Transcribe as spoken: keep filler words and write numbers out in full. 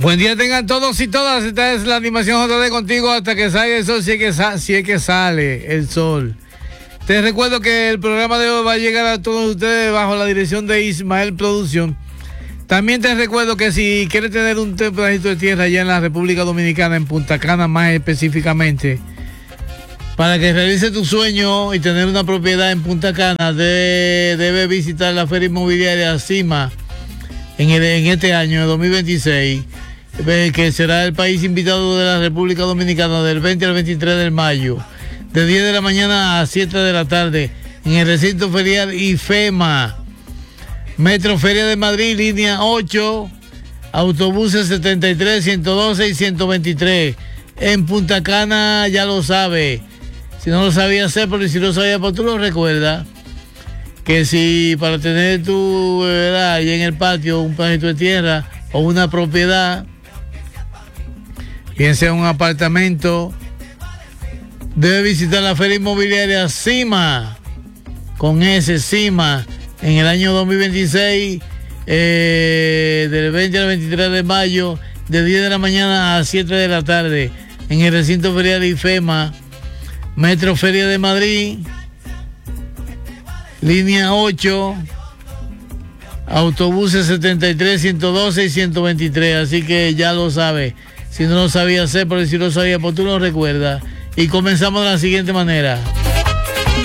Buen día tengan todos y todas. Esta es la animación J D contigo hasta que salga el sol, si es que, sa- si es que sale el sol. Te recuerdo que el programa de hoy va a llegar a todos ustedes bajo la dirección de Ismael Producción. También te recuerdo que si quieres tener un pedacito de tierra allá en la República Dominicana, en Punta Cana más específicamente, para que realice tu sueño y tener una propiedad en Punta Cana, de, debes visitar la Feria Inmobiliaria CIMA en, el, en este año, dos mil veintiséis, que será el país invitado de la República Dominicana del veinte al veintitrés de mayo, de diez de la mañana a siete de la tarde, en el recinto ferial IFEMA. Metro Feria de Madrid, línea ocho, autobuses setenta y tres, ciento doce y ciento veintitrés. En Punta Cana, ya lo sabe. Si no lo sabía hacer, pero si lo sabía, pues tú lo recuerdas. Que si para tener tu, ¿verdad?, ahí en el patio un pedacito de tierra o una propiedad, bien sea un apartamento, debe visitar la Feria Inmobiliaria CIMA, con ese CIMA, en el año dos mil veintiséis, eh, del veinte al veintitrés de mayo, de diez de la mañana a siete de la tarde, en el recinto ferial IFEMA, Metro Feria de Madrid, línea ocho, autobuses setenta y tres, ciento doce y ciento veintitrés. Así que ya lo sabes. Si no lo sabía hacer, pero si lo sabía, pues tú lo recuerdas. Y comenzamos de la siguiente manera.